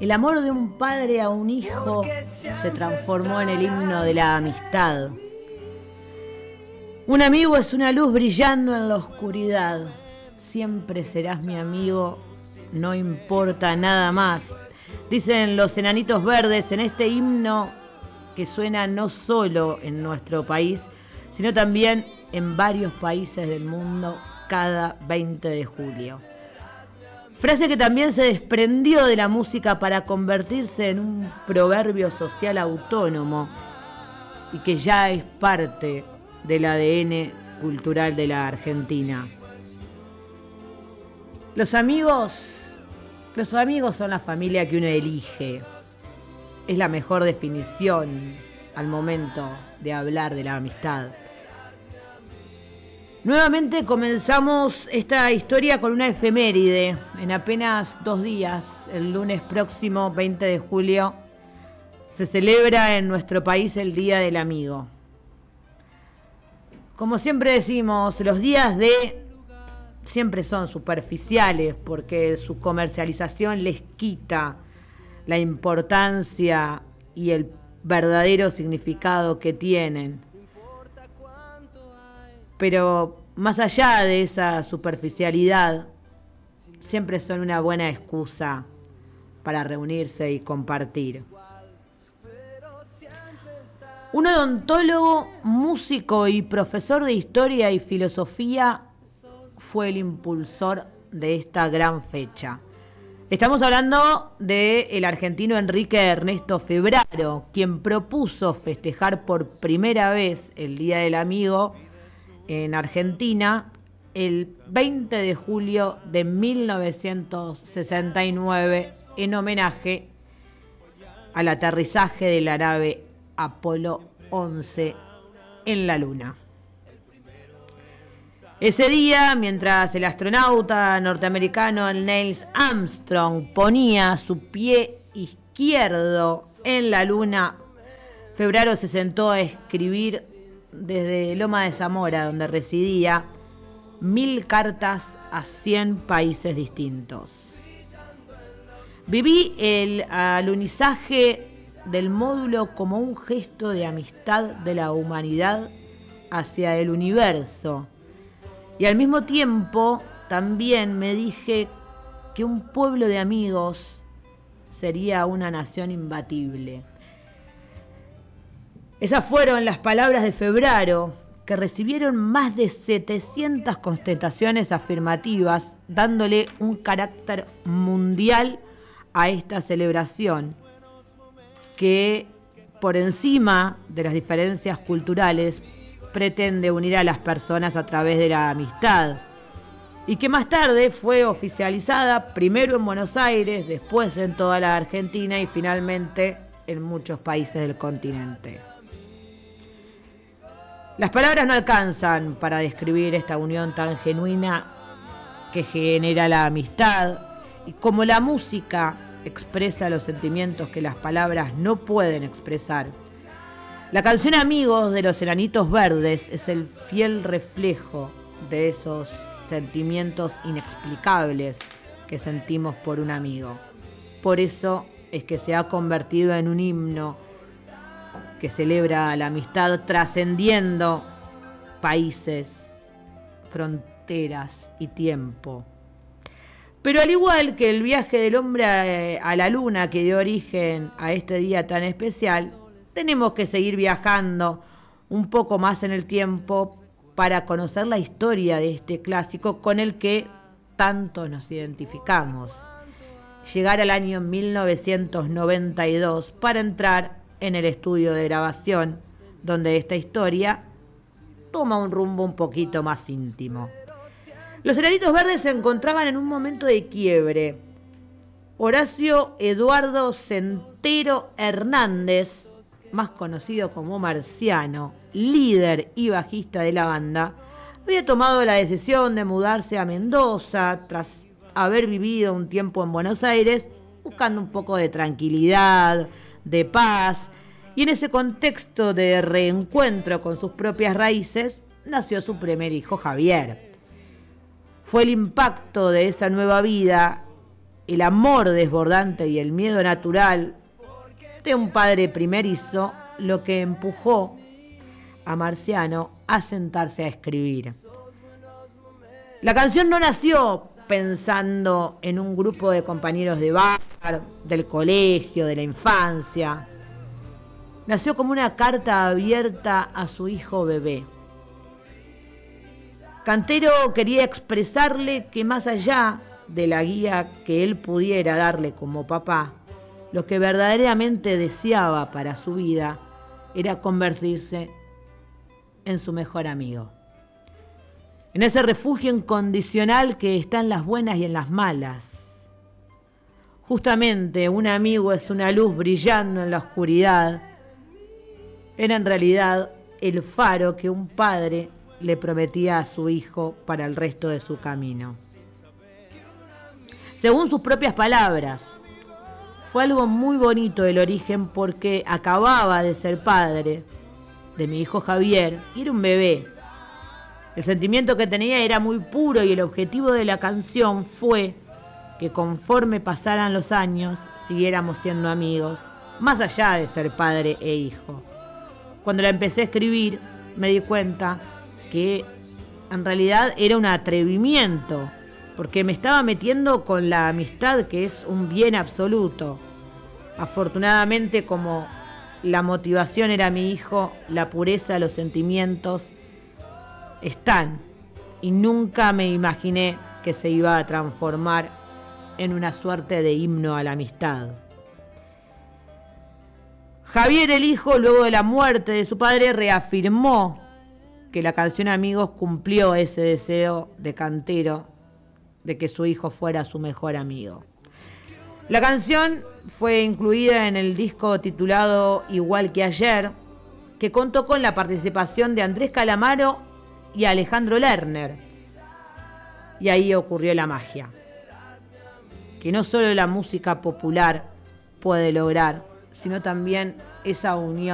El amor de un padre a un hijo se transformó en el himno de la amistad. Un amigo es una luz brillando en la oscuridad. Siempre serás mi amigo, no importa nada más. Dicen los Enanitos Verdes en este himno que suena no solo en nuestro país, sino también en varios países del mundo cada 20 de julio. Frase que también se desprendió de la música para convertirse en un proverbio social autónomo y que ya es parte del ADN cultural de la Argentina. Los amigos son la familia que uno elige. Es la mejor definición al momento de hablar de la amistad. Nuevamente comenzamos esta historia con una efeméride. En apenas 2 días, el lunes próximo, 20 de julio, se celebra en nuestro país el Día del Amigo. Como siempre decimos, los días de siempre son superficiales porque su comercialización les quita la importancia y el verdadero significado que tienen. Pero más allá de esa superficialidad, siempre son una buena excusa para reunirse y compartir. Un odontólogo, músico y profesor de historia y filosofía fue el impulsor de esta gran fecha. Estamos hablando del argentino Enrique Ernesto Febraro, quien propuso festejar por primera vez el Día del Amigo en Argentina el 20 de julio de 1969 en homenaje al aterrizaje de la nave Apolo 11 en la Luna. Ese día, mientras el astronauta norteamericano Neil Armstrong ponía su pie izquierdo en la Luna, Febraro se sentó a escribir desde Loma de Zamora, donde residía, 1000 cartas a 100 países distintos. Viví el alunizaje del módulo como un gesto de amistad de la humanidad hacia el universo. Y al mismo tiempo también me dije que un pueblo de amigos sería una nación imbatible. Esas fueron las palabras de Febraro, que recibieron más de 700 contestaciones afirmativas, dándole un carácter mundial a esta celebración, que por encima de las diferencias culturales pretende unir a las personas a través de la amistad, y que más tarde fue oficializada primero en Buenos Aires, después en toda la Argentina y finalmente en muchos países del continente. Las palabras no alcanzan para describir esta unión tan genuina que genera la amistad, y como la música expresa los sentimientos que las palabras no pueden expresar, la canción Amigos de los Enanitos Verdes es el fiel reflejo de esos sentimientos inexplicables que sentimos por un amigo. Por eso es que se ha convertido en un himno que celebra la amistad trascendiendo países, fronteras y tiempo. Pero al igual que el viaje del hombre a la luna que dio origen a este día tan especial, tenemos que seguir viajando un poco más en el tiempo para conocer la historia de este clásico con el que tanto nos identificamos. Llegar al año 1992 para entrar en el estudio de grabación, donde esta historia toma un rumbo un poquito más íntimo. Los Enanitos Verdes se encontraban en un momento de quiebre. Horacio Eduardo Centero Hernández, más conocido como Marciano, líder y bajista de la banda, había tomado la decisión de mudarse a Mendoza tras haber vivido un tiempo en Buenos Aires, buscando un poco de tranquilidad, de paz, y en ese contexto de reencuentro con sus propias raíces nació su primer hijo, Javier. Fue el impacto de esa nueva vida el amor desbordante y el miedo natural de un padre primerizo lo que empujó a Marciano a sentarse a escribir. La canción no nació pensando en un grupo de compañeros de bar, del colegio, de la infancia. Nació como una carta abierta a su hijo bebé. Cantero quería expresarle que más allá de la guía que él pudiera darle como papá, lo que verdaderamente deseaba para su vida era convertirse en su mejor amigo. En ese refugio incondicional que está en las buenas y en las malas. Justamente un amigo es una luz brillando en la oscuridad. Era en realidad el faro que un padre le prometía a su hijo para el resto de su camino. Según sus propias palabras, fue algo muy bonito el origen porque acababa de ser padre de mi hijo Javier y era un bebé. El sentimiento que tenía era muy puro y el objetivo de la canción fue que conforme pasaran los años siguiéramos siendo amigos, más allá de ser padre e hijo. Cuando la empecé a escribir me di cuenta que en realidad era un atrevimiento, porque me estaba metiendo con la amistad, que es un bien absoluto. Afortunadamente, como la motivación era mi hijo, la pureza, los sentimientos están, y nunca me imaginé que se iba a transformar en una suerte de himno a la amistad. Javier, el hijo, luego de la muerte de su padre, reafirmó que la canción Amigos cumplió ese deseo de Cantero de que su hijo fuera su mejor amigo. La canción fue incluida en el disco titulado Igual que ayer, que contó con la participación de Andrés Calamaro y Alejandro Lerner. Y ahí ocurrió la magia, que no solo la música popular puede lograr, sino también esa unión